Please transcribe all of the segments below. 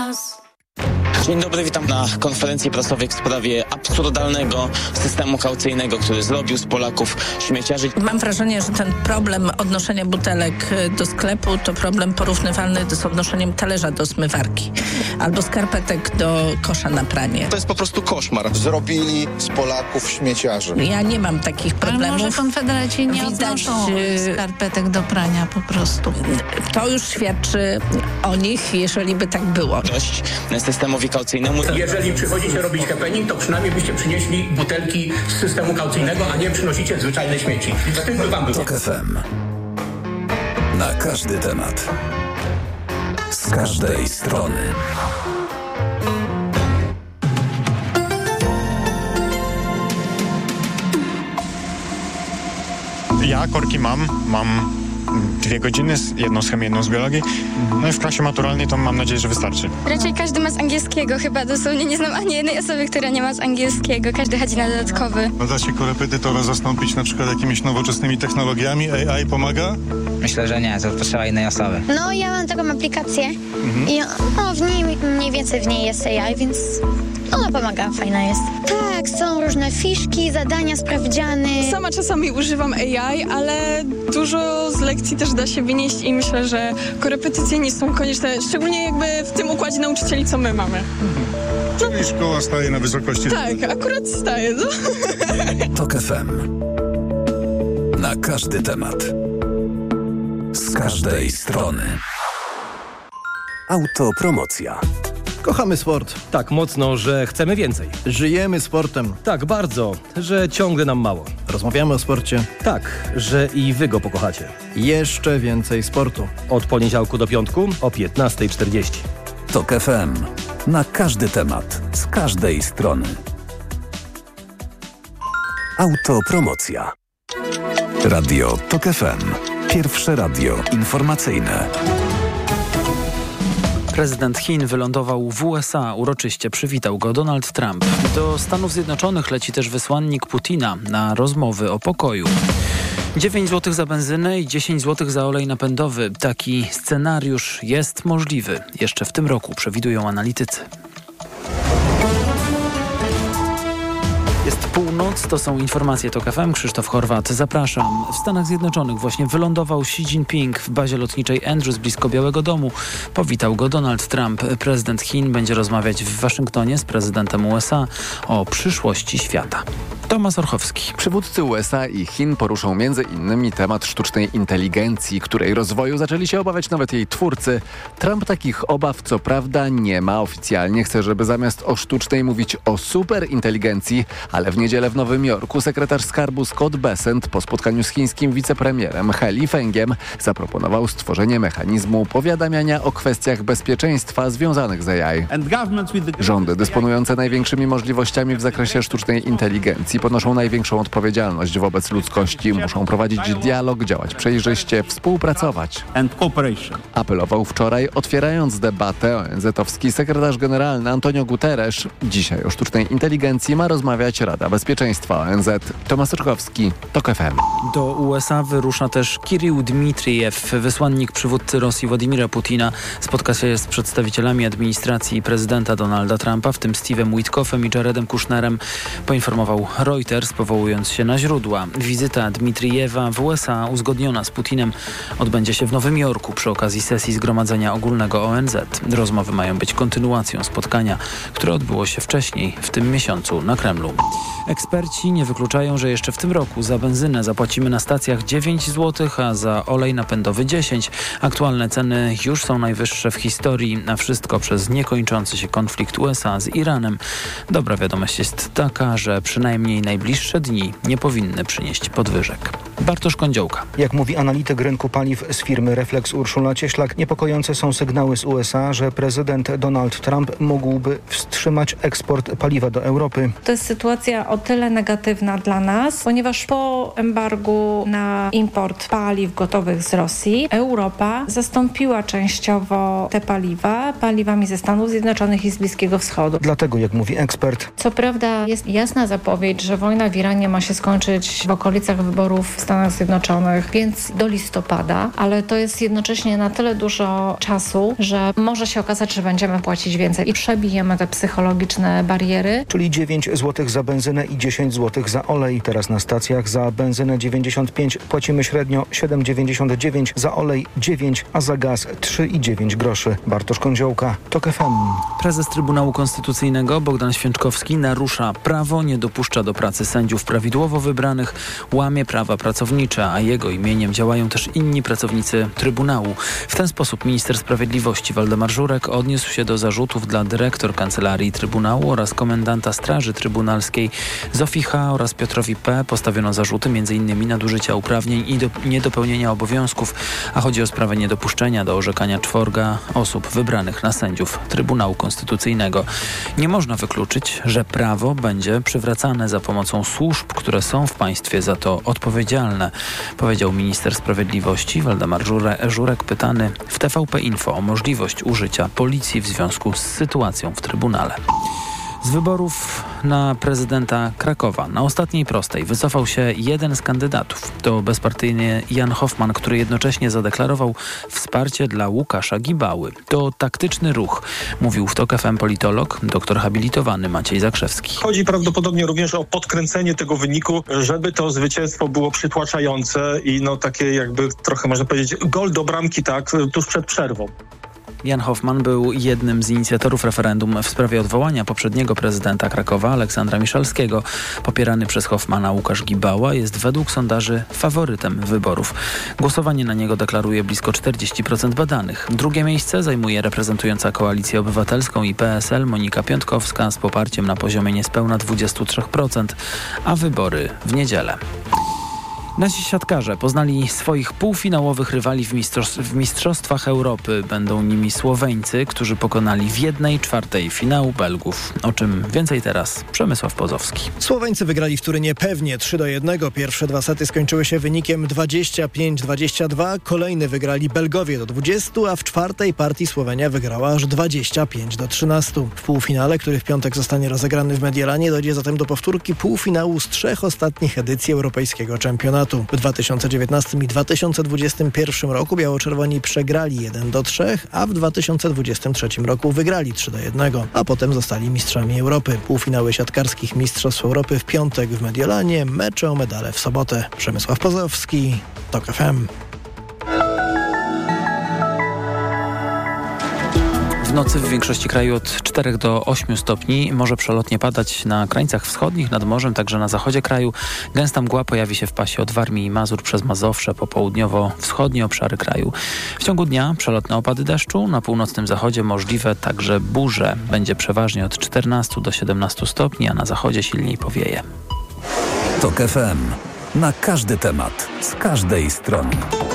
Dzień dobry, witam na konferencji prasowej w sprawie absurdalnego systemu kaucyjnego, który zrobił z Polaków śmieciarzy. Mam wrażenie, że ten problem odnoszenia butelek do sklepu to problem porównywalny z odnoszeniem talerza do zmywarki albo skarpetek do kosza na pranie. To jest po prostu koszmar. Zrobili z Polaków śmieciarzy. Ja nie mam takich problemów. Ale może konfederaci nie odnoszą skarpetek do prania po prostu. To już świadczy o nich, jeżeli by tak było. Dość systemowi kaucyjnemu. Jeżeli przychodzicie robić happening, to przynajmniej byście przynieśli butelki z systemu kaucyjnego, a nie przynosicie zwyczajne śmieci. Wtedy by wam było. TOK FM. Na każdy temat. Z każdej strony. Ja korki mam 2 godziny, jedną z chemii, jedną z biologii. No i w klasie maturalnej to mam nadzieję, że wystarczy. Raczej każdy ma z angielskiego, chyba dosłownie nie znam ani jednej osoby, która nie ma z angielskiego. Każdy chodzi na dodatkowy. Da się korepetytora zastąpić na przykład jakimiś nowoczesnymi technologiami? AI pomaga? Myślę, że nie, to potrzeba innej osoby. No, ja mam taką aplikację i w niej mniej więcej w niej jest AI, więc ona pomaga, fajna jest. Tak, są różne fiszki, zadania, sprawdziany. Sama czasami używam AI, ale dużo z lekcji też da się wynieść i myślę, że korepetycje nie są konieczne, szczególnie jakby w tym układzie nauczycieli, co my mamy. Czyli szkoła staje na wysokości. Tak, akurat staje, no. TOK FM. Na każdy temat. Z każdej strony. Autopromocja. Kochamy sport. Tak mocno, że chcemy więcej. Żyjemy sportem. Tak bardzo, że ciągle nam mało. Rozmawiamy o sporcie. Tak, że i wy go pokochacie. Jeszcze więcej sportu. Od poniedziałku do piątku o 15:40. TOK FM. Na każdy temat. Z każdej strony. Autopromocja. Radio TOK FM. Pierwsze radio informacyjne. Prezydent Chin wylądował w USA. Uroczyście przywitał go Donald Trump. Do Stanów Zjednoczonych leci też wysłannik Putina na rozmowy o pokoju. 9 zł za benzynę i 10 zł za olej napędowy. Taki scenariusz jest możliwy. Jeszcze w tym roku, przewidują analitycy. Jest północ, to są informacje TOK FM. Krzysztof Horwat, zapraszam. W Stanach Zjednoczonych właśnie wylądował Xi Jinping w bazie lotniczej Andrews blisko Białego Domu. Powitał go Donald Trump. Prezydent Chin będzie rozmawiać w Waszyngtonie z prezydentem USA o przyszłości świata. Tomasz Orchowski. Przywódcy USA i Chin poruszą m.in. temat sztucznej inteligencji, której rozwoju zaczęli się obawiać nawet jej twórcy. Trump takich obaw co prawda nie ma. Oficjalnie chce, żeby zamiast o sztucznej mówić o superinteligencji, ale w niedzielę w Nowym Jorku sekretarz skarbu Scott Bessent po spotkaniu z chińskim wicepremierem He Lifengiem zaproponował stworzenie mechanizmu powiadamiania o kwestiach bezpieczeństwa związanych z AI. Rządy dysponujące największymi możliwościami w zakresie sztucznej inteligencji ponoszą największą odpowiedzialność wobec ludzkości. Muszą prowadzić dialog, działać przejrzyście, współpracować. Apelował wczoraj, otwierając debatę, ONZ-owski sekretarz generalny Antonio Guterres. Dzisiaj o sztucznej inteligencji ma rozmawiać Rada Bezpieczeństwa ONZ. Tomasz Orchowski, TOK FM. Do USA wyrusza też Kirill Dmitrijew, wysłannik przywódcy Rosji Władimira Putina. Spotka się z przedstawicielami administracji prezydenta Donalda Trumpa, w tym Steve'em Witkoffem i Jaredem Kushnerem, poinformował Reuters, powołując się na źródła. Wizyta Dmitrijewa w USA uzgodniona z Putinem odbędzie się w Nowym Jorku przy okazji sesji Zgromadzenia Ogólnego ONZ. Rozmowy mają być kontynuacją spotkania, które odbyło się wcześniej w tym miesiącu na Kremlu. Eksperci nie wykluczają, że jeszcze w tym roku za benzynę zapłacimy na stacjach 9 zł, a za olej napędowy 10. Aktualne ceny już są najwyższe w historii, a wszystko przez niekończący się konflikt USA z Iranem. Dobra wiadomość jest taka, że przynajmniej najbliższe dni nie powinny przynieść podwyżek. Bartosz Kądziołka. Jak mówi analityk rynku paliw z firmy Reflex Urszula Cieślak, niepokojące są sygnały z USA, że prezydent Donald Trump mógłby wstrzymać eksport paliwa do Europy. To jest sytuacja o tyle negatywna dla nas, ponieważ po embargu na import paliw gotowych z Rosji Europa zastąpiła częściowo te paliwa paliwami ze Stanów Zjednoczonych i z Bliskiego Wschodu. Dlatego, jak mówi ekspert, co prawda jest jasna zapowiedź, powiedzieć, że wojna w Iranie ma się skończyć w okolicach wyborów w Stanach Zjednoczonych, więc do listopada, ale to jest jednocześnie na tyle dużo czasu, że może się okazać, że będziemy płacić więcej i przebijemy te psychologiczne bariery. Czyli 9 zł za benzynę i 10 zł za olej. Teraz na stacjach za benzynę 95 płacimy średnio 7,99, za olej 9, a za gaz 3,9 groszy. Bartosz Kądziołka, TOK FM. Prezes Trybunału Konstytucyjnego Bogdan Święczkowski narusza prawo, nie dopuszcza do pracy sędziów prawidłowo wybranych, łamie prawa pracownicze, a jego imieniem działają też inni pracownicy Trybunału. W ten sposób minister sprawiedliwości Waldemar Żurek odniósł się do zarzutów dla dyrektor Kancelarii Trybunału oraz komendanta Straży Trybunalskiej Zofii H. oraz Piotrowi P. Postawiono zarzuty m.in. nadużycia uprawnień i niedopełnienia obowiązków, a chodzi o sprawę niedopuszczenia do orzekania 4 osób wybranych na sędziów Trybunału Konstytucyjnego. Nie można wykluczyć, że prawo będzie przywracane za pomocą służb, które są w państwie za to odpowiedzialne, powiedział minister sprawiedliwości Waldemar Żurek, pytany w TVP Info o możliwość użycia policji w związku z sytuacją w Trybunale. Z wyborów na prezydenta Krakowa na ostatniej prostej wycofał się jeden z kandydatów. To bezpartyjny Jan Hoffman, który jednocześnie zadeklarował wsparcie dla Łukasza Gibały. To taktyczny ruch, mówił w TOK FM politolog, doktor habilitowany Maciej Zakrzewski. Chodzi prawdopodobnie również o podkręcenie tego wyniku, żeby to zwycięstwo było przytłaczające i takie jakby trochę można powiedzieć gol do bramki tuż przed przerwą. Jan Hoffman był jednym z inicjatorów referendum w sprawie odwołania poprzedniego prezydenta Krakowa Aleksandra Miszalskiego. Popierany przez Hoffmana Łukasz Gibała jest według sondaży faworytem wyborów. Głosowanie na niego deklaruje blisko 40% badanych. Drugie miejsce zajmuje reprezentująca Koalicję Obywatelską i PSL Monika Piątkowska z poparciem na poziomie niespełna 23%, a wybory w niedzielę. Nasi siatkarze poznali swoich półfinałowych rywali w Mistrzostwach Europy. Będą nimi Słoweńcy, którzy pokonali w 1/4 finału Belgów. O czym więcej teraz Przemysław Pozowski. Słoweńcy wygrali w Turynie pewnie 3-1. Pierwsze 2 sety skończyły się wynikiem 25-22. Kolejny wygrali Belgowie do 20, a w 4. partii Słowenia wygrała aż 25-13. W półfinale, który w piątek zostanie rozegrany w Mediolanie, dojdzie zatem do powtórki półfinału z 3 ostatnich edycji Europejskiego Czempionatu. W 2019 i 2021 roku biało-czerwoni przegrali 1-3, a w 2023 roku wygrali 3-1, a potem zostali mistrzami Europy. Półfinały siatkarskich Mistrzostw Europy w piątek w Mediolanie, mecze o medale w sobotę. Przemysław Pozowski, TOK FM. W nocy w większości kraju od 4 do 8 stopni. Może przelotnie padać na krańcach wschodnich, nad morzem, także na zachodzie kraju. Gęsta mgła pojawi się w pasie od Warmii i Mazur przez Mazowsze po południowo-wschodnie obszary kraju. W ciągu dnia przelotne opady deszczu, na północnym zachodzie możliwe także burze. Będzie przeważnie od 14 do 17 stopni, a na zachodzie silniej powieje. TOK FM. Na każdy temat, z każdej strony.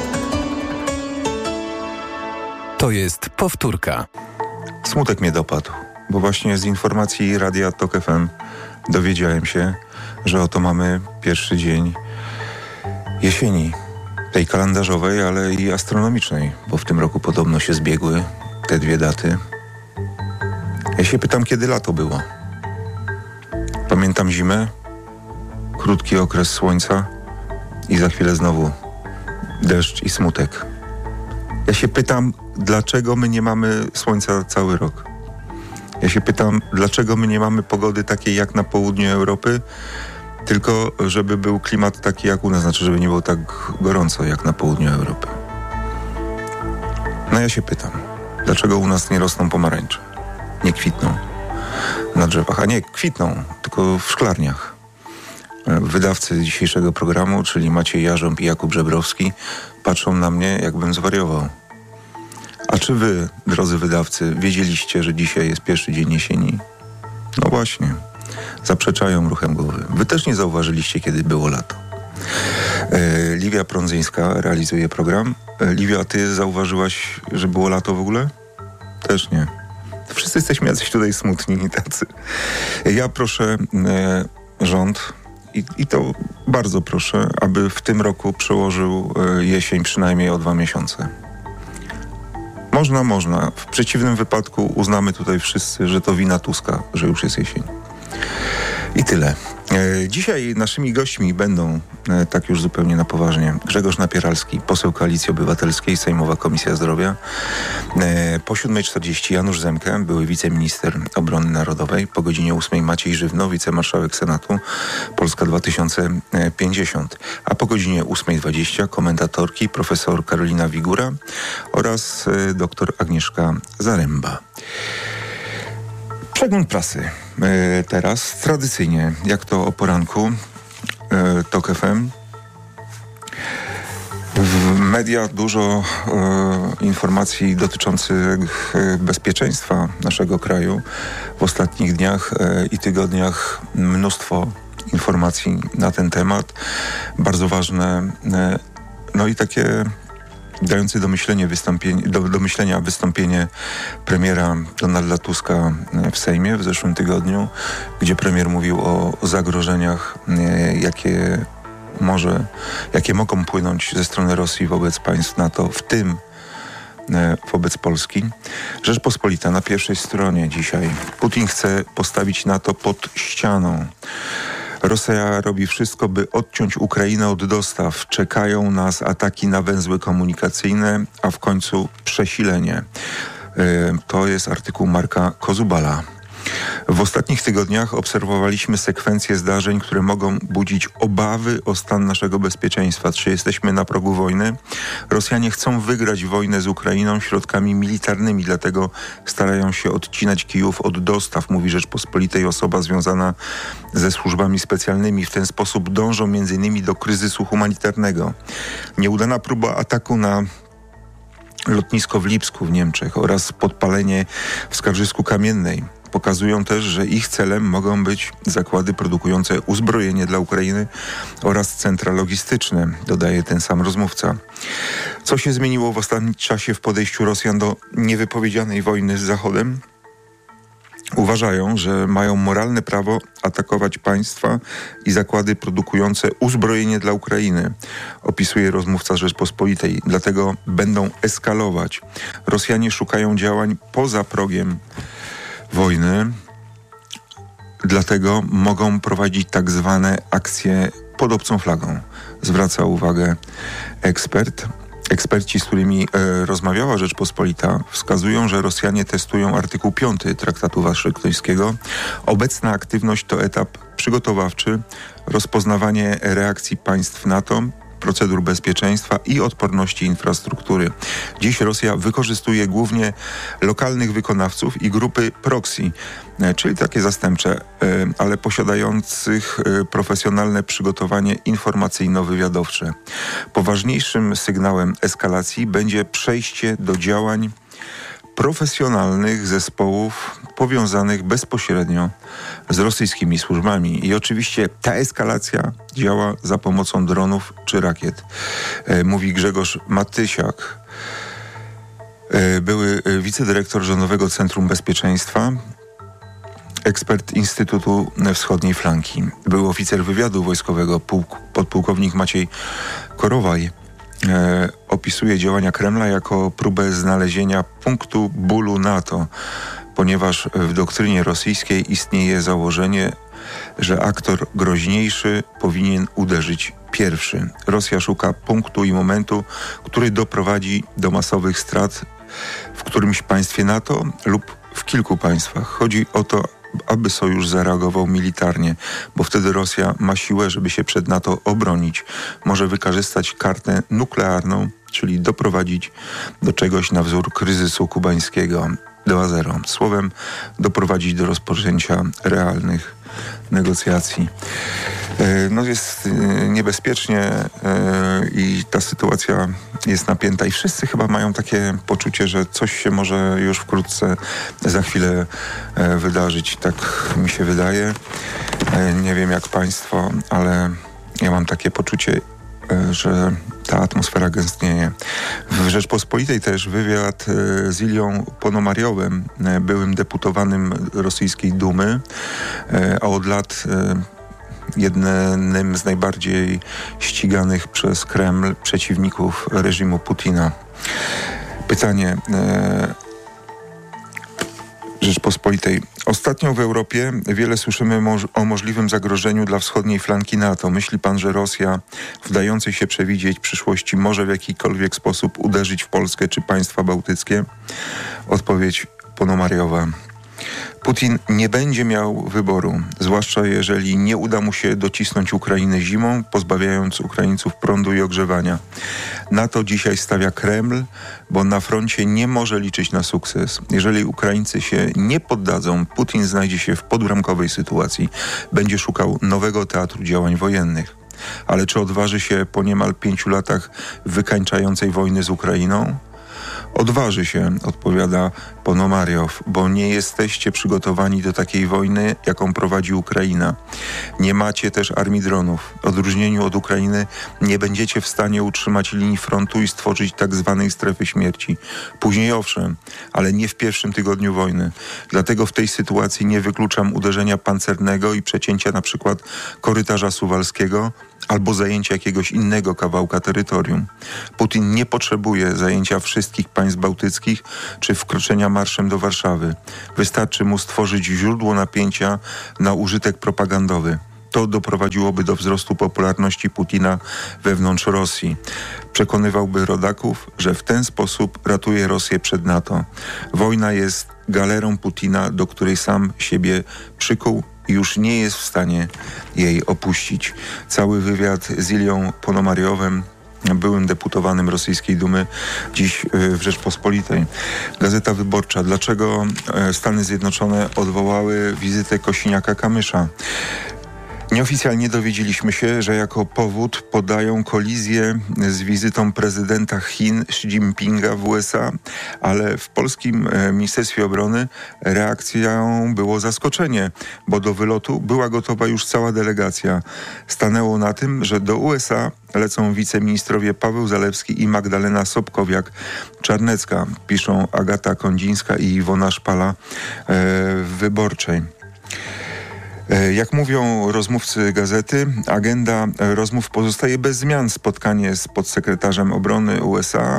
To jest powtórka. Smutek mnie dopadł, bo właśnie z informacji Radia TOK FM dowiedziałem się, że oto mamy pierwszy dzień jesieni, tej kalendarzowej, ale i astronomicznej, bo w tym roku podobno się zbiegły te 2 daty. Ja się pytam, kiedy lato było. Pamiętam zimę, krótki okres słońca i za chwilę znowu deszcz i smutek. Ja się pytam, dlaczego my nie mamy słońca cały rok? Ja się pytam, dlaczego my nie mamy pogody takiej jak na południu Europy, tylko żeby był klimat taki jak u nas, znaczy żeby nie było tak gorąco jak na południu Europy. No ja się pytam, dlaczego u nas nie rosną pomarańcze? Nie kwitną na drzewach, a nie kwitną, tylko w szklarniach. Wydawcy dzisiejszego programu, czyli Maciej Jarząb i Jakub Żebrowski, patrzą na mnie, jakbym zwariował. A czy wy, drodzy wydawcy, wiedzieliście, że dzisiaj jest pierwszy dzień jesieni? No właśnie, zaprzeczają ruchem głowy. Wy też nie zauważyliście, kiedy było lato. Liwia Prądzyńska realizuje program. Liwia, a ty zauważyłaś, że było lato w ogóle? Też nie. Wszyscy jesteśmy jacyś tutaj smutni i tacy. Ja proszę rząd, i to bardzo proszę, aby w tym roku przełożył jesień przynajmniej o 2 miesiące. Można. W przeciwnym wypadku uznamy tutaj wszyscy, że to wina Tuska, że już jest jesień. I tyle. Dzisiaj naszymi gośćmi będą, tak już zupełnie na poważnie, Grzegorz Napieralski, poseł Koalicji Obywatelskiej, Sejmowa Komisja Zdrowia. Po 7:40 Janusz Zemke, były wiceminister obrony narodowej. Po godzinie 8 Maciej Żywno, wicemarszałek Senatu, Polska 2050. A po godzinie 8:20 komentatorki profesor Karolina Wigura oraz doktor Agnieszka Zaręba. Przegląd prasy. Teraz tradycyjnie, jak to o poranku, TOK FM. W mediach dużo informacji dotyczących bezpieczeństwa naszego kraju. W ostatnich dniach i tygodniach mnóstwo informacji na ten temat. Bardzo ważne, no i takie dające do myślenia wystąpienie premiera Donalda Tuska w Sejmie w zeszłym tygodniu, gdzie premier mówił o zagrożeniach, jakie mogą płynąć ze strony Rosji wobec państw NATO, w tym wobec Polski. Rzeczpospolita na pierwszej stronie dzisiaj. Putin chce postawić NATO pod ścianą. Rosja robi wszystko, by odciąć Ukrainę od dostaw. Czekają nas ataki na węzły komunikacyjne, a w końcu przesilenie. To jest artykuł Marka Kozubala. W ostatnich tygodniach obserwowaliśmy sekwencję zdarzeń, które mogą budzić obawy o stan naszego bezpieczeństwa. Czy jesteśmy na progu wojny? Rosjanie chcą wygrać wojnę z Ukrainą środkami militarnymi, dlatego starają się odcinać Kijów od dostaw, mówi Rzeczpospolitej osoba związana ze służbami specjalnymi. W ten sposób dążą m.in. do kryzysu humanitarnego. Nieudana próba ataku na lotnisko w Lipsku w Niemczech oraz podpalenie w Skarżysku Kamiennej pokazują też, że ich celem mogą być zakłady produkujące uzbrojenie dla Ukrainy oraz centra logistyczne, dodaje ten sam rozmówca. Co się zmieniło w ostatnim czasie w podejściu Rosjan do niewypowiedzianej wojny z Zachodem? Uważają, że mają moralne prawo atakować państwa i zakłady produkujące uzbrojenie dla Ukrainy, opisuje rozmówca Rzeczpospolitej. Dlatego będą eskalować. Rosjanie szukają działań poza progiem wojny, dlatego mogą prowadzić tak zwane akcje pod obcą flagą. Zwraca uwagę ekspert. Eksperci, z którymi rozmawiała Rzeczpospolita, wskazują, że Rosjanie testują artykuł 5 Traktatu Waszyngtońskiego. Obecna aktywność to etap przygotowawczy, rozpoznawanie reakcji państw NATO, procedur bezpieczeństwa i odporności infrastruktury. Dziś Rosja wykorzystuje głównie lokalnych wykonawców i grupy proxy, czyli takie zastępcze, ale posiadających profesjonalne przygotowanie informacyjno-wywiadowcze. Poważniejszym sygnałem eskalacji będzie przejście do działań profesjonalnych zespołów powiązanych bezpośrednio z rosyjskimi służbami. I oczywiście ta eskalacja działa za pomocą dronów czy rakiet. Mówi Grzegorz Matysiak, były wicedyrektor Rządowego Centrum Bezpieczeństwa, ekspert Instytutu Wschodniej Flanki. Był oficer wywiadu wojskowego, podpułkownik Maciej Korowaj. Opisuje działania Kremla jako próbę znalezienia punktu bólu NATO, ponieważ w doktrynie rosyjskiej istnieje założenie, że aktor groźniejszy powinien uderzyć pierwszy. Rosja szuka punktu i momentu, który doprowadzi do masowych strat w którymś państwie NATO lub w kilku państwach. Chodzi o to, aby sojusz zareagował militarnie, bo wtedy Rosja ma siłę, żeby się przed NATO obronić. Może wykorzystać kartę nuklearną, czyli doprowadzić do czegoś na wzór kryzysu kubańskiego 2.0. Słowem, doprowadzić do rozpoczęcia realnych negocjacji. No jest niebezpiecznie i ta sytuacja jest napięta i wszyscy chyba mają takie poczucie, że coś się może już wkrótce, za chwilę wydarzyć. Tak mi się wydaje. Nie wiem jak państwo, ale ja mam takie poczucie, że ta atmosfera gęstnieje. W Rzeczpospolitej też wywiad z Ilią Ponomariowem, byłym deputowanym rosyjskiej Dumy, a od lat jednym z najbardziej ściganych przez Kreml przeciwników reżimu Putina. Pytanie, Rzeczpospolitej. Ostatnio w Europie wiele słyszymy o możliwym zagrożeniu dla wschodniej flanki NATO. Myśli pan, że Rosja, wdającej się przewidzieć przyszłości, może w jakikolwiek sposób uderzyć w Polskę czy państwa bałtyckie? Odpowiedź Ponomariowa. Putin nie będzie miał wyboru, zwłaszcza jeżeli nie uda mu się docisnąć Ukrainy zimą, pozbawiając Ukraińców prądu i ogrzewania. Na to dzisiaj stawia Kreml, bo na froncie nie może liczyć na sukces. Jeżeli Ukraińcy się nie poddadzą, Putin znajdzie się w podbramkowej sytuacji. Będzie szukał nowego teatru działań wojennych. Ale czy odważy się po niemal 5 latach wykańczającej wojny z Ukrainą? Odważy się, odpowiada Ponomariow, bo nie jesteście przygotowani do takiej wojny, jaką prowadzi Ukraina. Nie macie też armii dronów. W odróżnieniu od Ukrainy nie będziecie w stanie utrzymać linii frontu i stworzyć tak zwanej strefy śmierci. Później owszem, ale nie w pierwszym tygodniu wojny. Dlatego w tej sytuacji nie wykluczam uderzenia pancernego i przecięcia na przykład korytarza suwalskiego albo zajęcia jakiegoś innego kawałka terytorium. Putin nie potrzebuje zajęcia wszystkich państw bałtyckich czy wkroczenia marszem do Warszawy. Wystarczy mu stworzyć źródło napięcia na użytek propagandowy. To doprowadziłoby do wzrostu popularności Putina wewnątrz Rosji. Przekonywałby rodaków, że w ten sposób ratuje Rosję przed NATO. Wojna jest galerą Putina, do której sam siebie przykuł i już nie jest w stanie jej opuścić. Cały wywiad z Ilią Ponomariowem, byłym deputowanym rosyjskiej Dumy, dziś w Rzeczpospolitej. Gazeta Wyborcza. Dlaczego Stany Zjednoczone odwołały wizytę Kosiniaka-Kamysza? Nieoficjalnie dowiedzieliśmy się, że jako powód podają kolizję z wizytą prezydenta Chin Xi Jinpinga w USA, ale w polskim Ministerstwie Obrony reakcją było zaskoczenie, bo do wylotu była gotowa już cała delegacja. Stanęło na tym, że do USA lecą wiceministrowie Paweł Zalewski i Magdalena Sobkowiak-Czarnecka, piszą Agata Kondzińska i Iwona Szpala w Wyborczej. Jak mówią rozmówcy gazety, agenda rozmów pozostaje bez zmian. Spotkanie z podsekretarzem obrony USA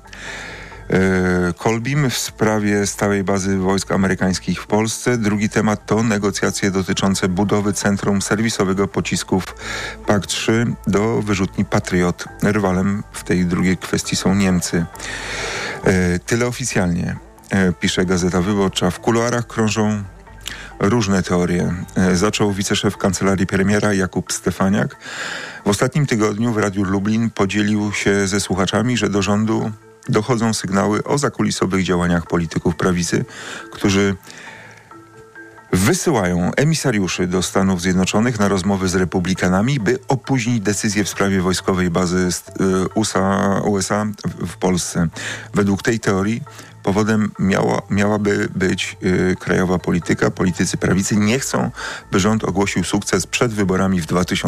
Kolbim w sprawie stałej bazy wojsk amerykańskich w Polsce. Drugi temat to negocjacje dotyczące budowy centrum serwisowego pocisków PAK-3 do wyrzutni Patriot. Rywalem w tej drugiej kwestii są Niemcy. Tyle oficjalnie, pisze Gazeta Wyborcza. W kuluarach krążą różne teorie. Zaczął wiceszef kancelarii premiera Jakub Stefaniak. W ostatnim tygodniu w Radiu Lublin podzielił się ze słuchaczami, że do rządu dochodzą sygnały o zakulisowych działaniach polityków prawicy, którzy wysyłają emisariuszy do Stanów Zjednoczonych na rozmowy z republikanami, by opóźnić decyzję w sprawie wojskowej bazy USA w Polsce. Według tej teorii powodem miałaby być krajowa polityka. Politycy prawicy nie chcą, by rząd ogłosił sukces przed wyborami w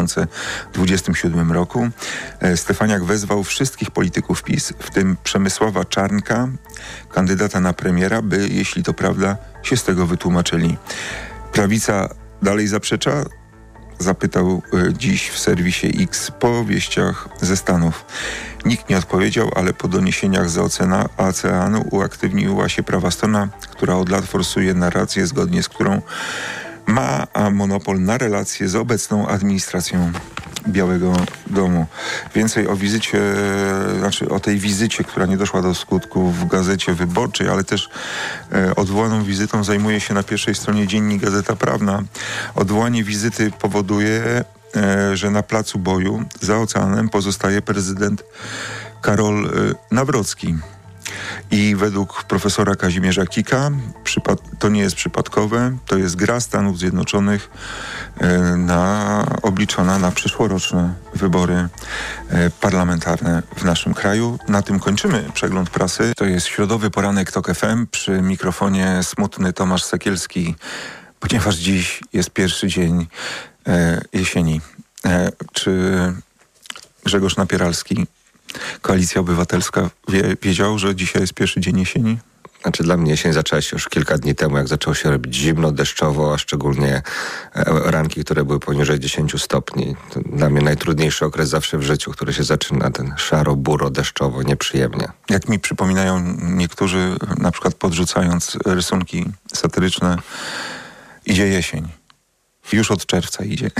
2027 roku. Stefaniak wezwał wszystkich polityków PiS, w tym Przemysława Czarnka, kandydata na premiera, by, jeśli to prawda, się z tego wytłumaczyli. Prawica dalej zaprzecza? Zapytał dziś w serwisie X po wieściach ze Stanów. Nikt nie odpowiedział, ale po doniesieniach z oceanu uaktywniła się prawa strona, która od lat forsuje narrację, zgodnie z którą ma monopol na relacje z obecną administracją Białego Domu. Więcej o tej wizycie, która nie doszła do skutku, w Gazecie Wyborczej, ale też odwołaną wizytą zajmuje się na pierwszej stronie dziennik Gazeta Prawna. Odwołanie wizyty powoduje, że na placu boju za oceanem pozostaje prezydent Karol Nawrocki. I według profesora Kazimierza Kika to nie jest przypadkowe, to jest gra Stanów Zjednoczonych obliczona na przyszłoroczne wybory parlamentarne w naszym kraju. Na tym kończymy przegląd prasy. To jest środowy poranek TOK FM, przy mikrofonie smutny Tomasz Sekielski, ponieważ dziś jest pierwszy dzień jesieni. Czy Grzegorz Napieralski, Koalicja Obywatelska, wiedział, że dzisiaj jest pierwszy dzień jesieni? Znaczy dla mnie jesień zaczęła się już kilka dni temu, jak zaczęło się robić zimno, deszczowo, a szczególnie ranki, które były poniżej 10 stopni. To dla mnie najtrudniejszy okres zawsze w życiu, który się zaczyna, ten szaro, buro, deszczowo, nieprzyjemnie. Jak mi przypominają niektórzy, na przykład podrzucając rysunki satyryczne, idzie jesień. Już od czerwca idzie.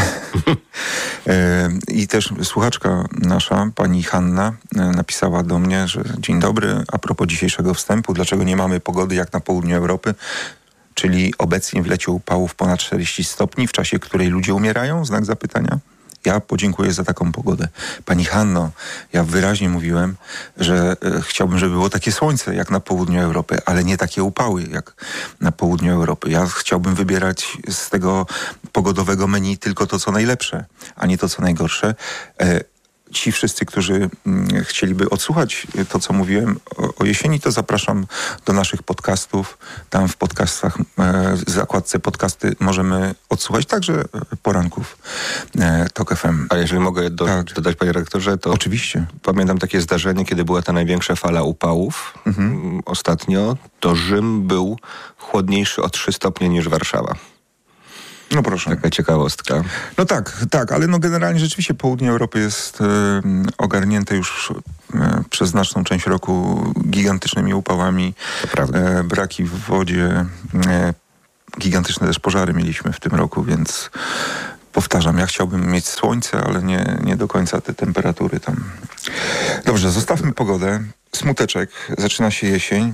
I też słuchaczka nasza, pani Hanna, napisała do mnie, że dzień dobry, a propos dzisiejszego wstępu, dlaczego nie mamy pogody jak na południu Europy, czyli obecnie w lecie upałów ponad 40 stopni, w czasie której ludzie umierają? Znak zapytania. Ja podziękuję za taką pogodę. Pani Hanno, ja wyraźnie mówiłem, że chciałbym, żeby było takie słońce jak na południu Europy, ale nie takie upały jak na południu Europy. Ja chciałbym wybierać z tego pogodowego menu tylko to, co najlepsze, a nie to, co najgorsze. Ci wszyscy, którzy chcieliby odsłuchać to, co mówiłem o jesieni, to zapraszam do naszych podcastów. Tam w podcastach, w zakładce podcasty możemy odsłuchać także poranków TOK FM. A jeżeli mogę dodać, panie redaktorze, to oczywiście. Pamiętam takie zdarzenie, kiedy była ta największa fala upałów ostatnio, to Rzym był chłodniejszy o 3 stopnie niż Warszawa. No proszę. Taka ciekawostka. No tak, ale no generalnie rzeczywiście południe Europy jest ogarnięte już przez znaczną część roku gigantycznymi upałami. To prawda. Braki w wodzie, gigantyczne też pożary mieliśmy w tym roku, więc powtarzam, ja chciałbym mieć słońce, ale nie do końca te temperatury tam. Dobrze, zostawmy pogodę. Smuteczek, zaczyna się jesień.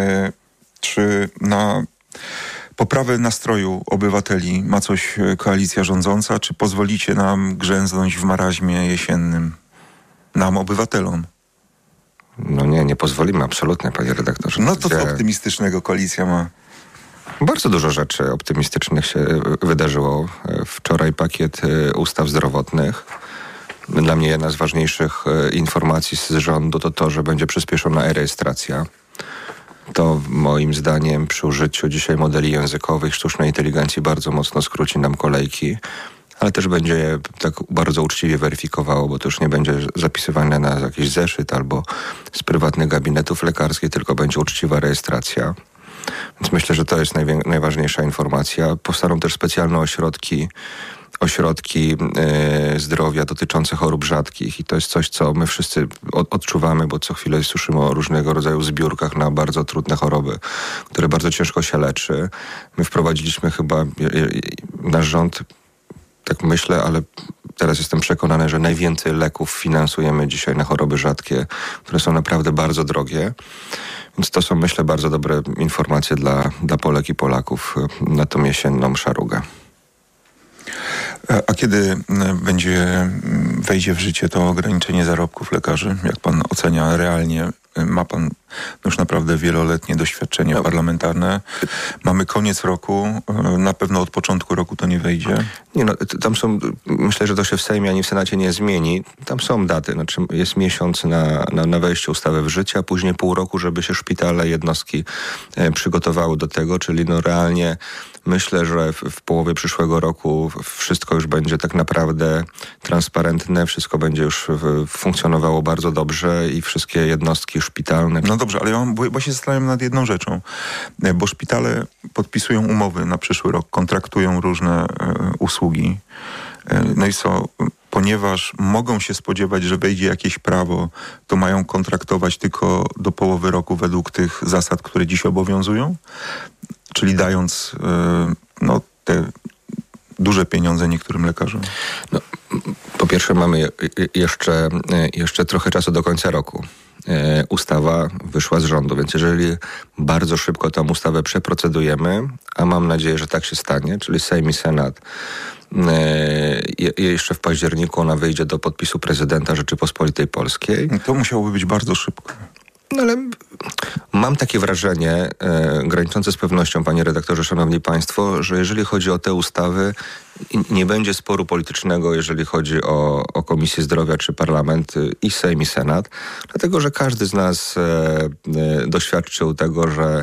Czy na poprawę nastroju obywateli ma coś koalicja rządząca, czy pozwolicie nam grzęznąć w maraźmie jesiennym? Nam, obywatelom. No nie pozwolimy absolutnie, panie redaktorze. No to co optymistycznego koalicja ma? Bardzo dużo rzeczy optymistycznych się wydarzyło. Wczoraj pakiet ustaw zdrowotnych. Dla mnie jedna z ważniejszych informacji z rządu to, że będzie przyspieszona e-rejestracja. To moim zdaniem przy użyciu dzisiaj modeli językowych, sztucznej inteligencji bardzo mocno skróci nam kolejki, ale też będzie je tak bardzo uczciwie weryfikowało, bo to już nie będzie zapisywane na jakiś zeszyt albo z prywatnych gabinetów lekarskich, tylko będzie uczciwa rejestracja. Więc myślę, że to jest najważniejsza informacja. Powstaną też specjalne ośrodki zdrowia dotyczące chorób rzadkich i to jest coś, co my wszyscy odczuwamy, bo co chwilę słyszymy o różnego rodzaju zbiórkach na bardzo trudne choroby, które bardzo ciężko się leczy. My wprowadziliśmy chyba, nasz rząd, tak myślę, ale teraz jestem przekonany, że najwięcej leków finansujemy dzisiaj na choroby rzadkie, które są naprawdę bardzo drogie. Więc to są, myślę, bardzo dobre informacje dla Polek i Polaków na tą jesienną szarugę. A kiedy wejdzie w życie to ograniczenie zarobków lekarzy? Jak pan ocenia realnie? Ma pan już naprawdę wieloletnie doświadczenie parlamentarne. Mamy koniec roku. Na pewno od początku roku to nie wejdzie. Nie, no, tam są, myślę, że to się w Sejmie ani w Senacie nie zmieni. Tam są daty. Znaczy jest miesiąc na wejście ustawy w życie, a później pół roku, żeby się szpitale, jednostki przygotowały do tego, czyli no realnie myślę, że w połowie przyszłego roku wszystko już będzie tak naprawdę transparentne, wszystko będzie już funkcjonowało bardzo dobrze i wszystkie jednostki szpitalne. No dobrze, ale bo się zastanawiam nad jedną rzeczą, bo szpitale podpisują umowy na przyszły rok, kontraktują różne usługi. No i ponieważ mogą się spodziewać, że wejdzie jakieś prawo, to mają kontraktować tylko do połowy roku według tych zasad, które dziś obowiązują? Czyli dając te duże pieniądze niektórym lekarzom? No, po pierwsze mamy jeszcze trochę czasu do końca roku. Ustawa wyszła z rządu, więc jeżeli bardzo szybko tę ustawę przeprocedujemy, a mam nadzieję, że tak się stanie, czyli Sejm i Senat, jeszcze w październiku ona wyjdzie do podpisu prezydenta Rzeczypospolitej Polskiej. To musiałoby być bardzo szybko. No ale mam takie wrażenie, graniczące z pewnością, panie redaktorze, szanowni państwo, że jeżeli chodzi o te ustawy, nie będzie sporu politycznego, jeżeli chodzi o Komisję Zdrowia czy Parlament i Sejm i Senat, dlatego że każdy z nas doświadczył tego, że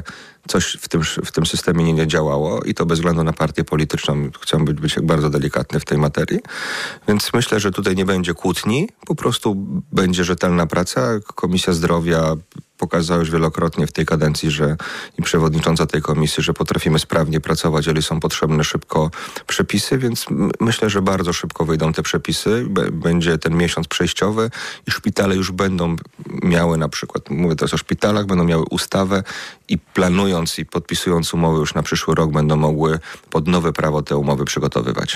coś w tym systemie nie działało i to bez względu na partię polityczną. Chciałbym być bardzo delikatny w tej materii. Więc myślę, że tutaj nie będzie kłótni. Po prostu będzie rzetelna praca. Komisja Zdrowia pokazała już wielokrotnie w tej kadencji, i przewodnicząca tej komisji, że potrafimy sprawnie pracować, jeżeli są potrzebne szybko przepisy, więc myślę, że bardzo szybko wyjdą te przepisy. Będzie ten miesiąc przejściowy i szpitale już będą miały na przykład, mówię teraz o szpitalach, będą miały ustawę i planując i podpisując umowy już na przyszły rok będą mogły pod nowe prawo te umowy przygotowywać.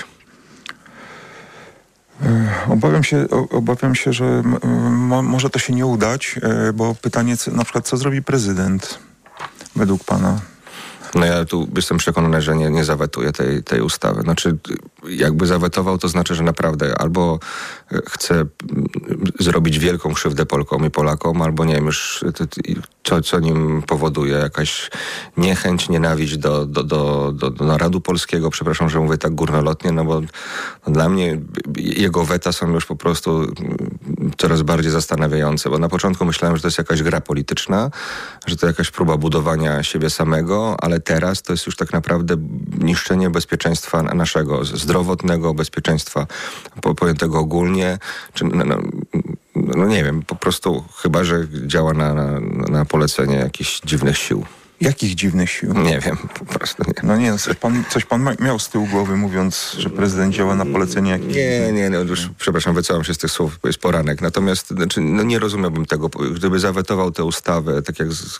Obawiam się, że może to się nie udać, bo pytanie, na przykład, co zrobi prezydent według pana? No ja tu jestem przekonany, że nie zawetuje tej ustawy. Znaczy, jakby zawetował, to znaczy, że naprawdę albo chce zrobić wielką krzywdę Polkom i Polakom, albo nie wiem już, co nim powoduje jakaś niechęć, nienawiść do narodu polskiego. Przepraszam, że mówię tak górnolotnie, no bo dla mnie jego weta są już po prostu coraz bardziej zastanawiające, bo na początku myślałem, że to jest jakaś gra polityczna, że to jakaś próba budowania siebie samego, ale teraz to jest już tak naprawdę niszczenie bezpieczeństwa naszego, zdrowotnego, bezpieczeństwa pojętego ogólnie, czy no nie wiem, po prostu chyba, że działa na polecenie jakichś dziwnych sił. Jakich dziwnych sił? Nie wiem, po prostu nie. No nie, coś pan miał z tyłu głowy, mówiąc, że prezydent działa na polecenie jakichś... Nie, już, przepraszam, wycofam się z tych słów, bo jest poranek. Natomiast nie rozumiałbym tego, gdyby zawetował tę ustawę, tak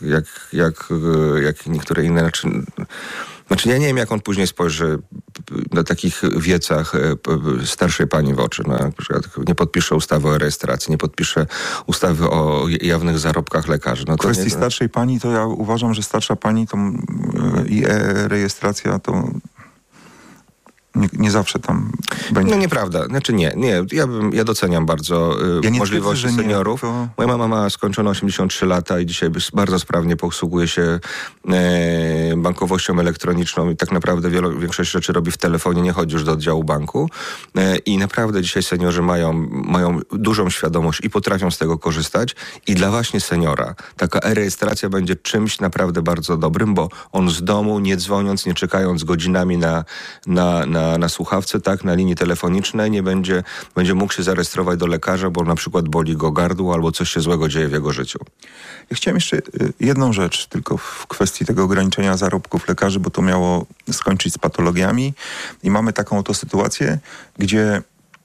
jak niektóre inne... Znaczy ja nie wiem, jak on później spojrzy na takich wiecach starszej pani w oczy. Na przykład nie podpisze ustawy o rejestracji, nie podpisze ustawy o jawnych zarobkach lekarzy. W kwestii starszej pani, to ja uważam, że starsza pani to i rejestracja to nie zawsze tam będzie. No nieprawda. Znaczy nie. Ja doceniam bardzo możliwości seniorów. Moja mama ma skończone 83 lata i dzisiaj bardzo sprawnie posługuje się bankowością elektroniczną i tak naprawdę większość rzeczy robi w telefonie, nie chodzi już do oddziału banku. I naprawdę dzisiaj seniorzy mają dużą świadomość i potrafią z tego korzystać. I dla właśnie seniora taka e-rejestracja będzie czymś naprawdę bardzo dobrym, bo on z domu, nie dzwoniąc, nie czekając godzinami na słuchawce, tak, na linii telefonicznej, będzie mógł się zarejestrować do lekarza, bo na przykład boli go gardło albo coś się złego dzieje w jego życiu. Ja chciałem jeszcze jedną rzecz tylko w kwestii tego ograniczenia zarobków lekarzy, bo to miało skończyć z patologiami i mamy taką oto sytuację, gdzie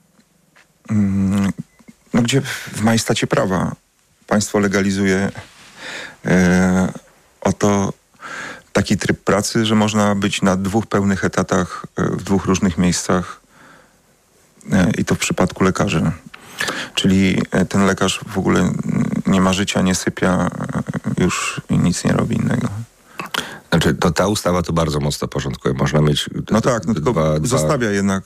w majestacie prawa państwo legalizuje taki tryb pracy, że można być na 2 pełnych etatach w 2 różnych miejscach i to w przypadku lekarzy. Czyli ten lekarz w ogóle nie ma życia, nie sypia, już nic nie robi innego. Znaczy, ta ustawa to bardzo mocno porządkuje. Można mieć... No tak, tylko zostawia jednak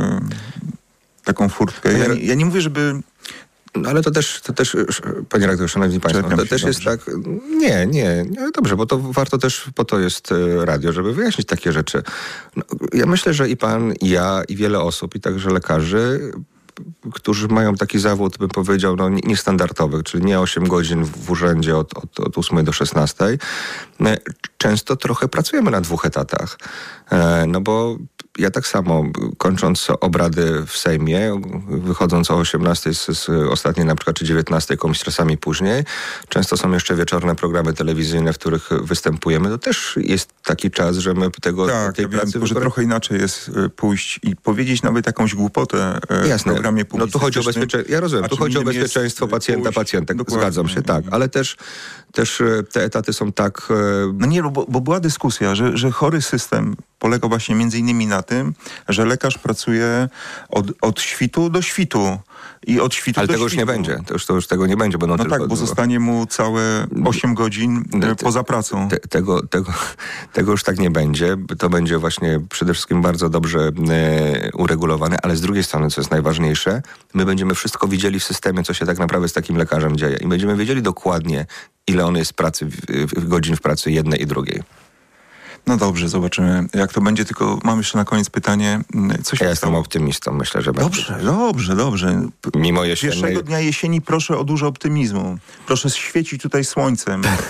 taką furtkę. Ja nie mówię, żeby... No ale to też, panie redaktorze, szanowni państwo, to też jest tak... Nie, dobrze, bo to warto też, po to jest radio, żeby wyjaśnić takie rzeczy. No, ja myślę, że i pan, i ja, i wiele osób, i także lekarzy, którzy mają taki zawód, bym powiedział, niestandardowy, czyli nie 8 godzin w urzędzie od 8 do 16. Często trochę pracujemy na 2 etatach. No bo ja tak samo, kończąc obrady w Sejmie, wychodząc o 18 z ostatniej na przykład, czy 19 komisji, czasami później, często są jeszcze wieczorne programy telewizyjne, w których występujemy. To też jest taki czas, że my tej pracy... Wiem, że trochę inaczej jest pójść i powiedzieć nawet jakąś głupotę w programie publicystycznym. No tu chodzi o bezpieczeństwo. Ja rozumiem, tu chodzi o bezpieczeństwo pacjenta. Zgadzam się, tak. Ale też te etaty są tak... No nie, bo była dyskusja, że chory system polega właśnie między innymi na tym, że lekarz pracuje od świtu do świtu. I od świtu ale do tego świtu. Już nie będzie. To już tego nie będzie. Bo tak, bo zostanie mu całe 8 godzin poza pracą. Tego już tak nie będzie. To będzie właśnie przede wszystkim bardzo dobrze uregulowane, ale z drugiej strony, co jest najważniejsze, my będziemy wszystko widzieli w systemie, co się tak naprawdę z takim lekarzem dzieje. I będziemy wiedzieli dokładnie, ile on jest godzin w pracy jednej i drugiej. No dobrze, zobaczymy, jak to będzie, tylko mam jeszcze na koniec pytanie. Ja jestem optymistą, myślę, że Dobrze. Mimo jesiennej... Pierwszego dnia jesieni proszę o dużo optymizmu. Proszę świecić tutaj słońcem.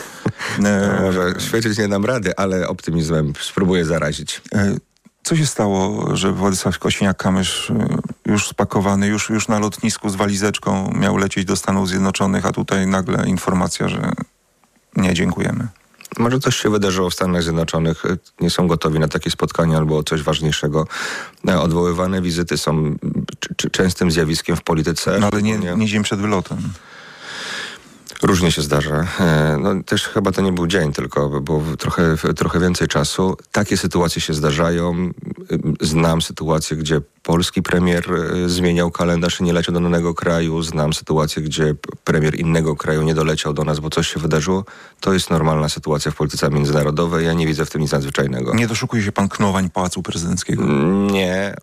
Może świecić nie dam rady, ale optymizmem spróbuję zarazić. Co się stało, że Władysław Kosiniak-Kamysz już spakowany, już na lotnisku z walizeczką miał lecieć do Stanów Zjednoczonych, a tutaj nagle informacja, że nie, dziękujemy? Może coś się wydarzyło w Stanach Zjednoczonych. Nie są gotowi na takie spotkania albo coś ważniejszego. Odwoływane wizyty są częstym zjawiskiem w polityce. No ale nie dzień przed wylotem. Różnie się zdarza. No, też chyba to nie był dzień, tylko było trochę więcej czasu. Takie sytuacje się zdarzają. Znam sytuację, gdzie polski premier zmieniał kalendarz i nie leciał do danego kraju. Znam sytuację, gdzie premier innego kraju nie doleciał do nas, bo coś się wydarzyło. To jest normalna sytuacja w polityce międzynarodowej. Ja nie widzę w tym nic nadzwyczajnego. Nie doszukuje się pan knowań Pałacu Prezydenckiego? Nie.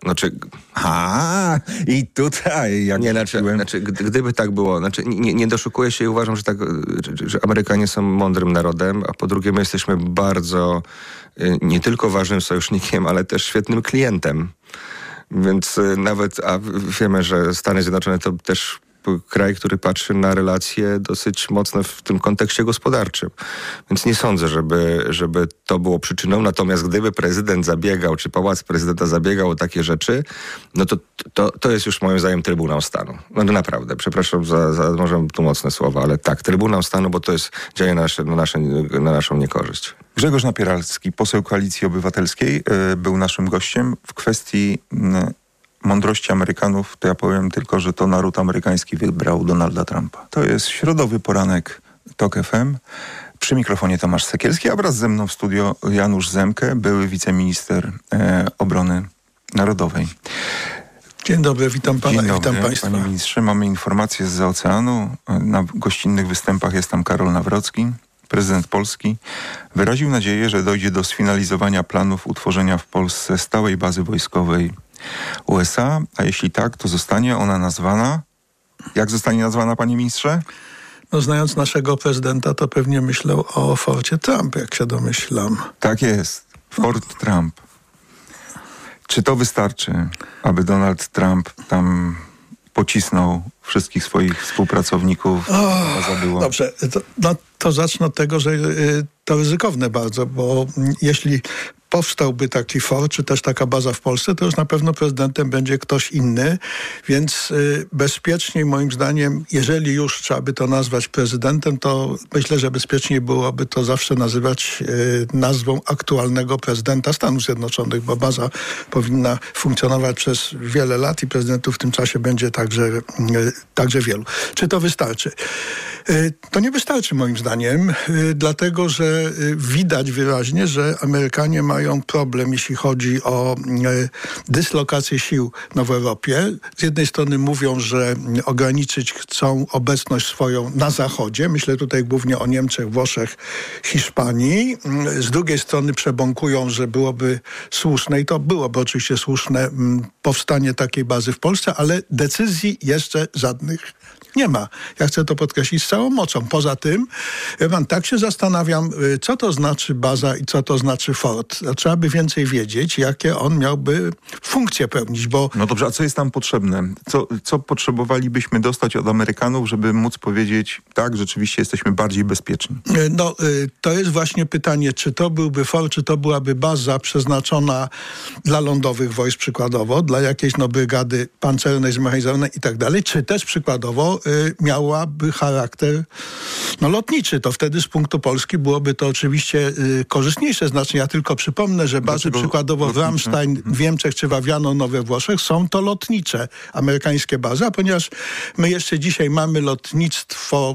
I tutaj... Gdyby tak było, nie doszukuję się i uważam, że Amerykanie są mądrym narodem, a po drugie my jesteśmy bardzo nie tylko ważnym sojusznikiem, ale też świetnym klientem. Więc wiemy, że Stany Zjednoczone to też kraj, który patrzy na relacje dosyć mocno w tym kontekście gospodarczym. Więc nie sądzę, żeby to było przyczyną. Natomiast gdyby prezydent zabiegał, czy pałac prezydenta zabiegał o takie rzeczy, no to jest już moim zdaniem Trybunał Stanu. No naprawdę, przepraszam za może tu mocne słowa, ale tak, Trybunał Stanu, bo to jest dzieje na naszą niekorzyść. Grzegorz Napieralski, poseł Koalicji Obywatelskiej, był naszym gościem w kwestii mądrości Amerykanów. To ja powiem tylko, że to naród amerykański wybrał Donalda Trumpa. To jest środowy poranek TOK FM. Przy mikrofonie Tomasz Sekielski, a wraz ze mną w studio Janusz Zemke, były wiceminister obrony narodowej. Dzień dobry, witam pana i witam państwa. Panie ministrze, mamy informacje zza oceanu. Na gościnnych występach jest tam Karol Nawrocki, prezydent Polski. Wyraził nadzieję, że dojdzie do sfinalizowania planów utworzenia w Polsce stałej bazy wojskowej USA, a jeśli tak, to zostanie ona nazwana... Jak zostanie nazwana, panie ministrze? No, znając naszego prezydenta, to pewnie myślał o forcie Trump, jak się domyślam. Tak jest. Fort Trump. Czy to wystarczy, aby Donald Trump tam pocisnął wszystkich swoich współpracowników? Dobrze, to zacznę od tego, że to ryzykowne bardzo, bo jeśli powstałby taki fort, czy też taka baza w Polsce, to już na pewno prezydentem będzie ktoś inny, więc bezpieczniej moim zdaniem, jeżeli już trzeba by to nazwać prezydentem, to myślę, że bezpieczniej byłoby to zawsze nazywać nazwą aktualnego prezydenta Stanów Zjednoczonych, bo baza powinna funkcjonować przez wiele lat i prezydentów w tym czasie będzie także wielu. Czy to wystarczy? To nie wystarczy moim zdaniem, dlatego że widać wyraźnie, że Amerykanie mają problem, jeśli chodzi o dyslokację sił w Europie. Z jednej strony mówią, że ograniczyć chcą obecność swoją na Zachodzie. Myślę tutaj głównie o Niemczech, Włoszech, Hiszpanii. Z drugiej strony przebąkują, że byłoby słuszne, i to byłoby oczywiście słuszne, powstanie takiej bazy w Polsce, ale decyzji jeszcze żadnych nie ma. Ja chcę to podkreślić z całą mocą. Poza tym, tak się zastanawiam, co to znaczy baza i co to znaczy fort. Trzeba by więcej wiedzieć, jakie on miałby funkcje pełnić, bo... No dobrze, a co jest tam potrzebne? Co potrzebowalibyśmy dostać od Amerykanów, żeby móc powiedzieć, tak, rzeczywiście jesteśmy bardziej bezpieczni? No, to jest właśnie pytanie, czy to byłby fort, czy to byłaby baza przeznaczona dla lądowych wojsk przykładowo, dla jakiejś brygady pancernej, zmechanizowanej i tak dalej, czy też przykładowo miałaby charakter lotniczy. To wtedy z punktu Polski byłoby to oczywiście korzystniejsze znacznie. Ja tylko przypomnę, że bazy przykładowo w Ramstein w Niemczech czy w Aviano we Włoszech są to lotnicze amerykańskie bazy, a ponieważ my jeszcze dzisiaj mamy lotnictwo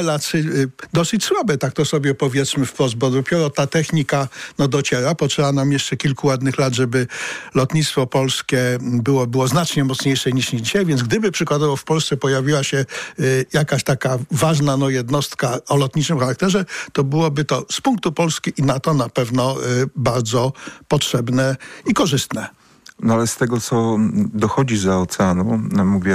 dosyć słabe, tak to sobie powiedzmy wprost, bo dopiero ta technika dociera. Potrzeba nam jeszcze kilku ładnych lat, żeby lotnictwo polskie było znacznie mocniejsze niż dzisiaj, więc gdyby przykładowo w Polsce pojawiła się jakaś taka ważna jednostka o lotniczym charakterze, to byłoby to z punktu Polski i NATO na pewno bardzo potrzebne i korzystne. No ale z tego, co dochodzi zza oceanu, mówię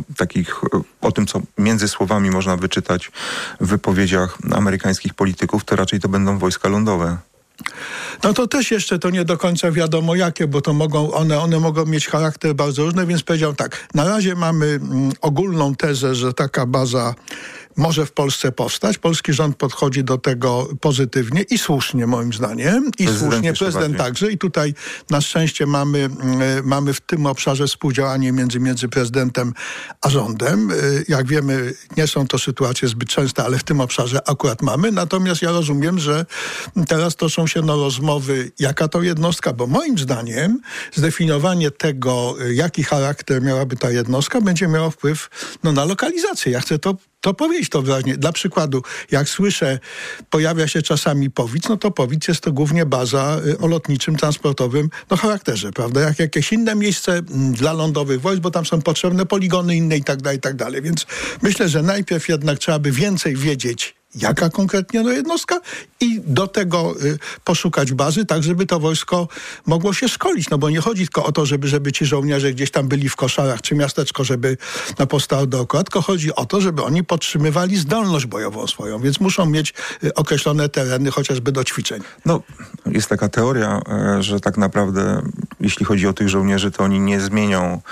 o tym, co między słowami można wyczytać w wypowiedziach amerykańskich polityków, to raczej to będą wojska lądowe. No to też jeszcze to nie do końca wiadomo jakie, bo to one mogą mieć charakter bardzo różny, więc powiedział tak, na razie mamy ogólną tezę, że taka baza może w Polsce powstać. Polski rząd podchodzi do tego pozytywnie i słusznie moim zdaniem. I słusznie prezydent także. I tutaj na szczęście mamy w tym obszarze współdziałanie między prezydentem a rządem. Jak wiemy, nie są to sytuacje zbyt częste, ale w tym obszarze akurat mamy. Natomiast ja rozumiem, że teraz toczą się rozmowy, jaka to jednostka, bo moim zdaniem zdefiniowanie tego, jaki charakter miałaby ta jednostka, będzie miało wpływ na lokalizację. Ja chcę to powiedzieć to wyraźnie. Dla przykładu, jak słyszę, pojawia się czasami Powic, to Powic jest to głównie baza o lotniczym, transportowym charakterze, prawda? Jak jakieś inne miejsce dla lądowych wojsk, bo tam są potrzebne poligony inne i tak dalej. Więc myślę, że najpierw jednak trzeba by więcej wiedzieć, jaka konkretnie jednostka i do tego poszukać bazy, tak żeby to wojsko mogło się szkolić. Bo nie chodzi tylko o to, żeby ci żołnierze gdzieś tam byli w Koszarach czy miasteczko, żeby powstało dookoła, tylko chodzi o to, żeby oni podtrzymywali zdolność bojową swoją, więc muszą mieć określone tereny chociażby do ćwiczeń. Jest taka teoria, że tak naprawdę jeśli chodzi o tych żołnierzy, to oni nie zmienią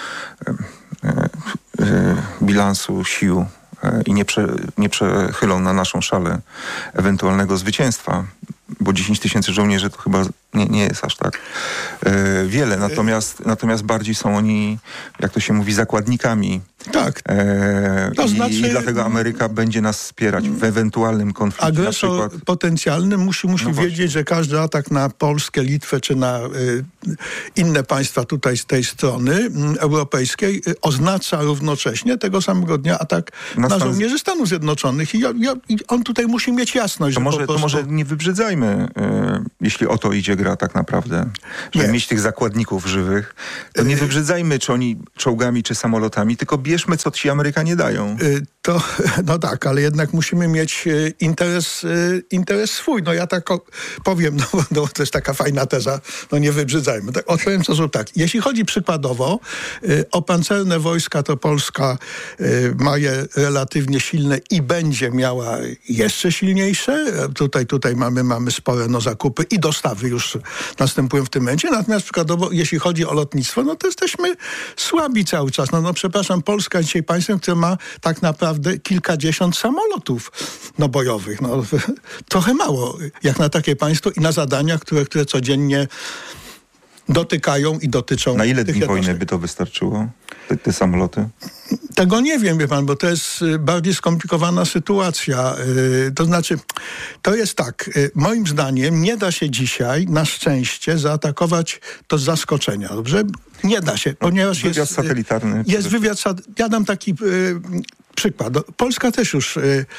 bilansu sił i nie przechylą na naszą szalę ewentualnego zwycięstwa, bo 10 000 żołnierzy to chyba nie jest aż tak wiele. Natomiast bardziej są oni, jak to się mówi, zakładnikami. Tak. I dlatego Ameryka będzie nas wspierać w ewentualnym konflikcie. Agresor potencjalny musi wiedzieć, że każdy atak na Polskę, Litwę czy na inne państwa tutaj z tej strony europejskiej oznacza równocześnie tego samego dnia atak na żołnierzy Stanów Zjednoczonych. I on tutaj musi mieć jasność, że to może nie wybrzydzajmy, jeśli o to idzie gra tak naprawdę, żeby mieć tych zakładników żywych, to nie wybrzydzajmy, czy oni czołgami, czy samolotami, tylko bierzmy, co ci Amerykanie dają. Tak, ale jednak musimy mieć interes swój. Ja tak powiem, to jest taka fajna teza, nie wybrzydzajmy. Tak, odpowiem w sposób tak. Jeśli chodzi przykładowo o pancerne wojska, to Polska ma je relatywnie silne i będzie miała jeszcze silniejsze. Tutaj mamy spore zakupy i dostawy już następują w tym momencie. Natomiast przykładowo, jeśli chodzi o lotnictwo, to jesteśmy słabi cały czas. Przepraszam, Polska dzisiaj państwem, które ma tak naprawdę kilkadziesiąt samolotów bojowych. Trochę mało jak na takie państwo i na zadania, które codziennie dotykają i dotyczą. Na ile dni wojny by to wystarczyło? Te samoloty? Tego nie wiem, wie pan, bo to jest bardziej skomplikowana sytuacja. To znaczy, to jest tak, moim zdaniem nie da się dzisiaj na szczęście zaatakować to z zaskoczenia, dobrze? Nie da się, ponieważ wywiad satelitarny. Jest wywiad ja dam taki przykład. Polska też już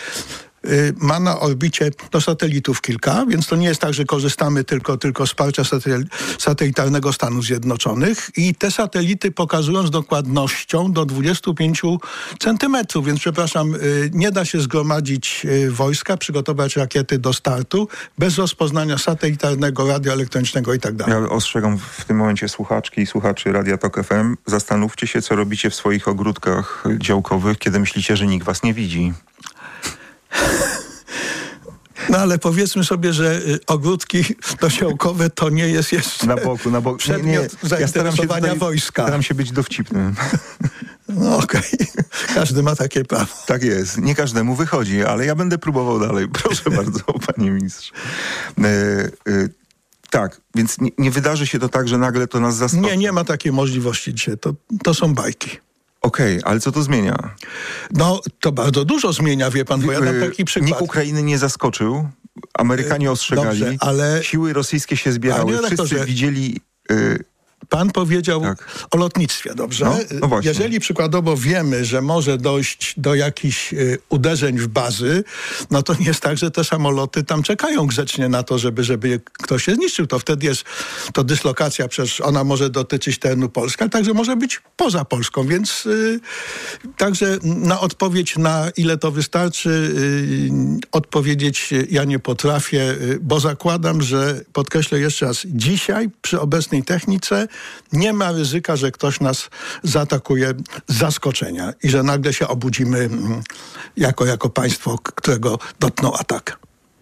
ma na orbicie satelitów kilka, więc to nie jest tak, że korzystamy tylko z wsparcia satelitarnego Stanów Zjednoczonych i te satelity pokazują z dokładnością do 25 centymetrów, więc przepraszam, nie da się zgromadzić wojska, przygotować rakiety do startu bez rozpoznania satelitarnego, radioelektronicznego i tak dalej. Ja ostrzegam w tym momencie słuchaczki i słuchaczy Radia Tok FM, zastanówcie się, co robicie w swoich ogródkach działkowych, kiedy myślicie, że nikt was nie widzi. Ale powiedzmy sobie, że ogródki działkowe to nie jest jeszcze na boku. przedmiot zainteresowania wojska. Staram się być dowcipnym. Okej. Każdy ma takie prawo. Tak jest. Nie każdemu wychodzi, ale ja będę próbował dalej. Proszę bardzo, panie ministrze. Tak, więc nie wydarzy się to tak, że nagle to nas zaskoczy. Nie ma takiej możliwości dzisiaj. To są bajki. Okej, ale co to zmienia? To bardzo dużo zmienia, wie pan, bo ja dam taki przykład. Nikt Ukrainy nie zaskoczył. Amerykanie ostrzegali. Dobrze, ale siły rosyjskie się zbierały. Wszyscy widzieli... Pan powiedział o lotnictwie, dobrze? No właśnie. Jeżeli przykładowo wiemy, że może dojść do jakichś uderzeń w bazy, to nie jest tak, że te samoloty tam czekają grzecznie na to, żeby ktoś się zniszczył. To wtedy jest to dyslokacja, przecież ona może dotyczyć terenu Polski, ale także może być poza Polską, więc także na odpowiedź, na ile to wystarczy, odpowiedzieć ja nie potrafię, bo zakładam, że, podkreślę jeszcze raz, dzisiaj przy obecnej technice nie ma ryzyka, że ktoś nas zaatakuje z zaskoczenia i że nagle się obudzimy jako państwo, którego dotknął atak.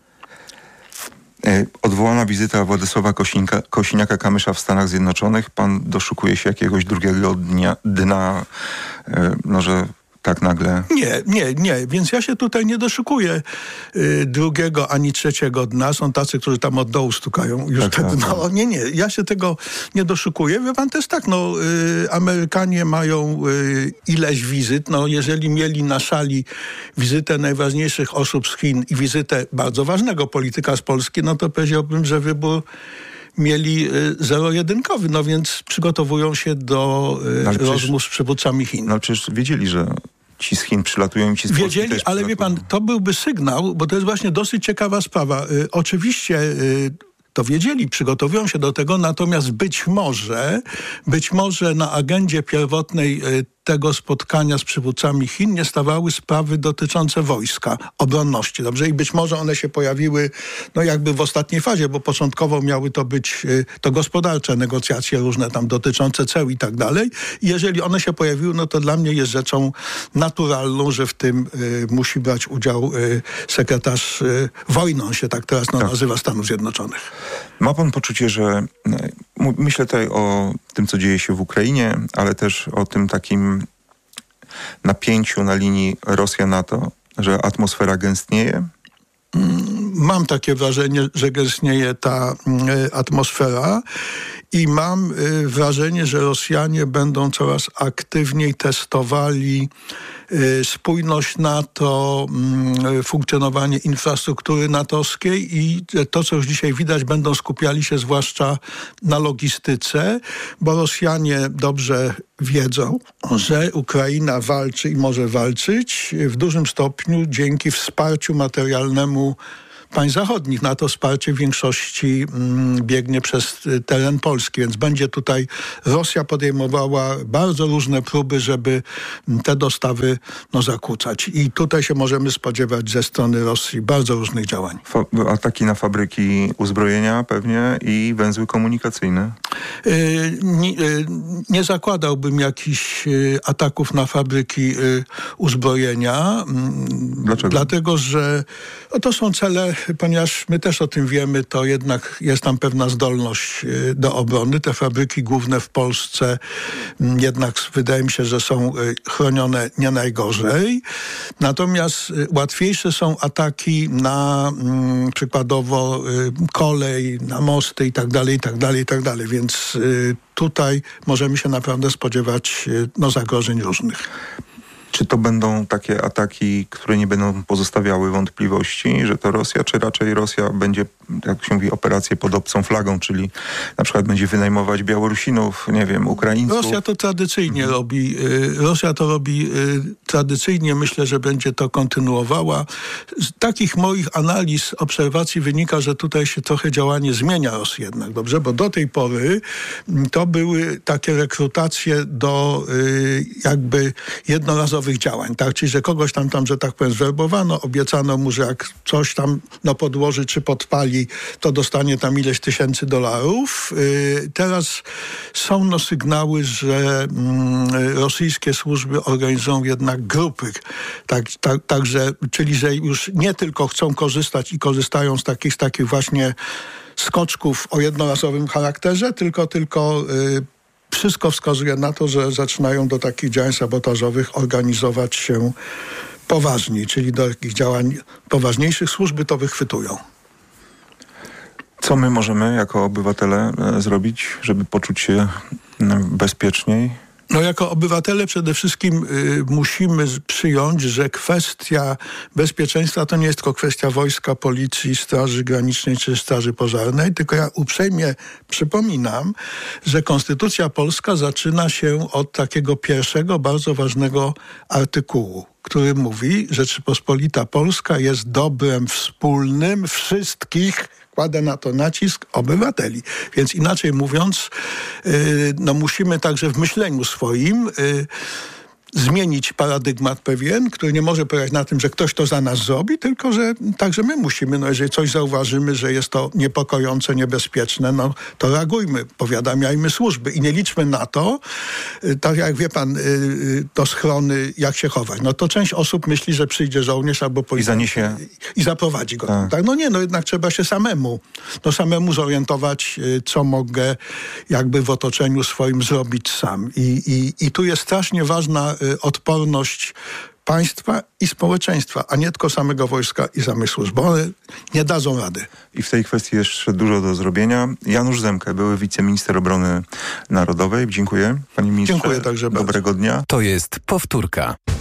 Odwołana wizyta Władysława Kosiniaka-Kamysza w Stanach Zjednoczonych. Pan doszukuje się jakiegoś drugiego dna, że tak nagle? Nie. Więc ja się tutaj nie doszukuję drugiego ani trzeciego dna. Są tacy, którzy tam od dołu stukają już te dno. Nie. Ja się tego nie doszukuję. Wie pan, też tak, Amerykanie mają ileś wizyt. Jeżeli mieli na szali wizytę najważniejszych osób z Chin i wizytę bardzo ważnego polityka z Polski, to powiedziałbym, że wybór mieli zero-jedynkowy, więc przygotowują się do rozmów z przywódcami Chin. No przecież wiedzieli, że ci z Chin przylatują i ci z Polski wiedzieli, też ale wie pan, to byłby sygnał, bo to jest właśnie dosyć ciekawa sprawa. Oczywiście to wiedzieli, przygotowują się do tego, natomiast być może na agendzie pierwotnej tego spotkania z przywódcami Chin nie stawały sprawy dotyczące wojska, obronności. Dobrze? I być może one się pojawiły jakby w ostatniej fazie, bo początkowo miały to być to gospodarcze negocjacje różne tam dotyczące ceł i tak dalej. I jeżeli one się pojawiły, to dla mnie jest rzeczą naturalną, że w tym musi brać udział sekretarz wojny, on się tak teraz nazywa, Stanów Zjednoczonych. Ma pan poczucie, że myślę tutaj o tym, co dzieje się w Ukrainie, ale też o tym takim napięciu na linii Rosja-NATO, że atmosfera gęstnieje? Mam takie wrażenie, że gęstnieje ta atmosfera i mam wrażenie, że Rosjanie będą coraz aktywniej testowali spójność NATO, funkcjonowanie infrastruktury natowskiej i to, co już dzisiaj widać, będą skupiali się zwłaszcza na logistyce, bo Rosjanie dobrze wiedzą, że Ukraina walczy i może walczyć w dużym stopniu dzięki wsparciu materialnemu państw zachodnich. Na to wsparcie w większości biegnie przez teren Polski, więc będzie tutaj Rosja podejmowała bardzo różne próby, żeby te dostawy zakłócać. I tutaj się możemy spodziewać ze strony Rosji bardzo różnych działań. Ataki na fabryki uzbrojenia pewnie i węzły komunikacyjne? Nie zakładałbym jakichś ataków na fabryki uzbrojenia. Dlaczego? Dlatego, że to są cele, ponieważ my też o tym wiemy, to jednak jest tam pewna zdolność do obrony. Te fabryki główne w Polsce jednak wydaje mi się, że są chronione nie najgorzej. Natomiast łatwiejsze są ataki na przykładowo kolej, na mosty i tak dalej. Więc tutaj możemy się naprawdę spodziewać zagrożeń różnych. Czy to będą takie ataki, które nie będą pozostawiały wątpliwości, że to Rosja, czy raczej Rosja będzie, jak się mówi, operację pod obcą flagą, czyli na przykład będzie wynajmować Białorusinów, Ukraińców? Rosja to tradycyjnie robi. Rosja to robi tradycyjnie. Myślę, że będzie to kontynuowała. Z takich moich analiz, obserwacji wynika, że tutaj się trochę działanie zmienia Rosji jednak, dobrze? Bo do tej pory to były takie rekrutacje do jakby jednorazowych działań, tak? Czyli, że kogoś tam, że tak powiem, zwerbowano, obiecano mu, że jak coś tam podłoży czy podpali, to dostanie tam ileś tysięcy dolarów. Teraz są sygnały, że rosyjskie służby organizują jednak grupy. Także, czyli, że już nie tylko chcą korzystać i korzystają z takich właśnie skoczków o jednorazowym charakterze, tylko wszystko wskazuje na to, że zaczynają do takich działań sabotażowych organizować się poważniej, czyli do takich działań poważniejszych. Służby to wychwytują. Co my możemy jako obywatele zrobić, żeby poczuć się bezpieczniej? Jako obywatele przede wszystkim musimy przyjąć, że kwestia bezpieczeństwa to nie jest tylko kwestia wojska, policji, straży granicznej czy straży pożarnej, tylko ja uprzejmie przypominam, że Konstytucja Polska zaczyna się od takiego pierwszego, bardzo ważnego artykułu, który mówi, że Rzeczypospolita Polska jest dobrem wspólnym wszystkich, kładę na to nacisk, obywateli. Więc inaczej mówiąc, musimy także w myśleniu swoim zmienić paradygmat pewien, który nie może polegać na tym, że ktoś to za nas zrobi, tylko że także my musimy, jeżeli coś zauważymy, że jest to niepokojące, niebezpieczne, to reagujmy, powiadamiajmy służby i nie liczmy na to, tak jak wie pan, do schrony, jak się chować. To część osób myśli, że przyjdzie żołnierz albo policjant i zaprowadzi go. Tak. Jednak trzeba się samemu zorientować, co mogę jakby w otoczeniu swoim zrobić sam. I tu jest strasznie ważna odporność państwa i społeczeństwa, a nie tylko samego wojska i zamysłu, bo one nie dadzą rady. I w tej kwestii jeszcze dużo do zrobienia. Janusz Zemke, były wiceminister obrony narodowej. Dziękuję, panie ministrze. Dziękuję także bardzo. Dobrego dnia. To jest powtórka.